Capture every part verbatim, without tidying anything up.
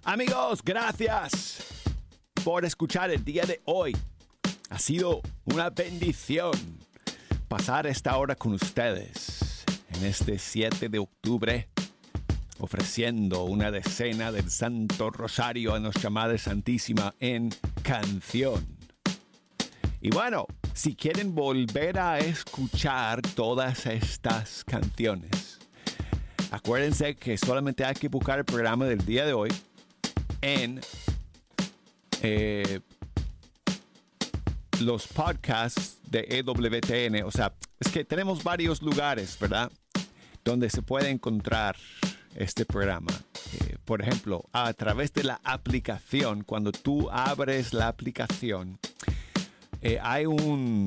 Amigos, gracias por escuchar el día de hoy. Ha sido una bendición pasar esta hora con ustedes en este siete de octubre, ofreciendo una decena del Santo Rosario a nuestra Madre Santísima en canción. Y bueno, si quieren volver a escuchar todas estas canciones, acuérdense que solamente hay que buscar el programa del día de hoy en eh, los podcasts de E W T N. O sea, es que tenemos varios lugares, ¿verdad?, donde se puede encontrar este programa. Eh, por ejemplo, a través de la aplicación. Cuando tú abres la aplicación, eh, hay un,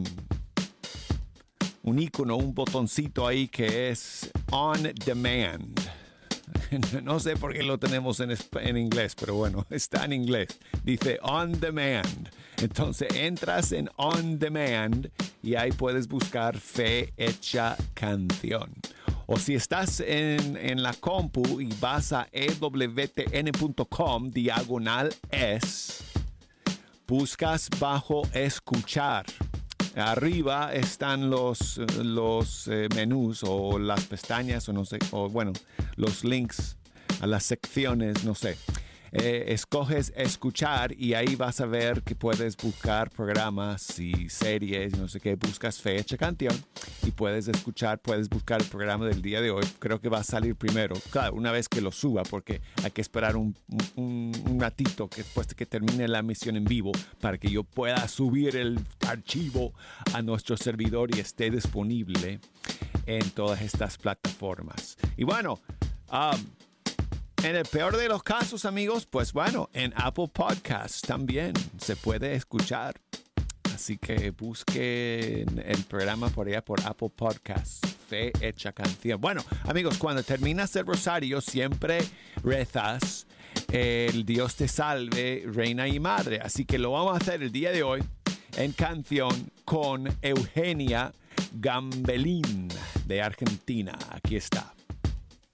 un icono, un botoncito ahí que es On Demand. No sé por qué lo tenemos en, en inglés, pero bueno, está en inglés. Dice On Demand. Entonces entras en On Demand y ahí puedes buscar Fe Hecha Canción. O si estás en, en la compu y vas a E W T N punto com diagonal es, buscas bajo escuchar. Arriba están los, los eh, menús o las pestañas o no sé, o bueno, los links a las secciones, no sé. Eh, escoges escuchar y ahí vas a ver que puedes buscar programas y series, no sé qué, buscas Fe Hecha Canción y puedes escuchar, puedes buscar el programa del día de hoy. Creo que va a salir primero, claro, una vez que lo suba, porque hay que esperar un, un, un ratito que después de que termine la emisión en vivo para que yo pueda subir el archivo a nuestro servidor y esté disponible en todas estas plataformas. Y bueno, um, en el peor de los casos, amigos, pues bueno, en Apple Podcasts también se puede escuchar. Así que busquen el programa por allá por Apple Podcasts, Fe Hecha Canción. Bueno, amigos, cuando terminas el rosario siempre rezas el Dios te salve, Reina y Madre. Así que lo vamos a hacer el día de hoy en canción con Eugenia Gambelín de Argentina. Aquí está.